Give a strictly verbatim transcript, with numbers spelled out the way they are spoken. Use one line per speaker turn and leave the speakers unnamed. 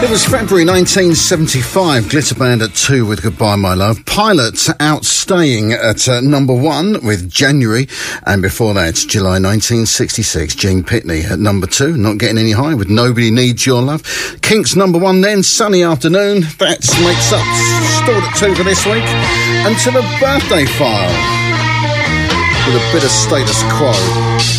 It was February nineteen seventy-five. Glitter Band at two with Goodbye My Love. Pilots outstaying at uh, number one with January. And before that, July nineteen sixty-six. Gene Pitney at number two. Not getting any higher with Nobody Needs Your Love. Kinks number one then. Sunny Afternoon. That makes up. Stored at two for this week. And to the birthday file with a bit of Status Quo.